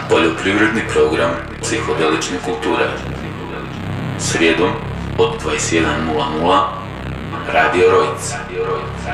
Poljoprivredni program psihodelične kulture. Srijedom od 21:00 Radio Rojc.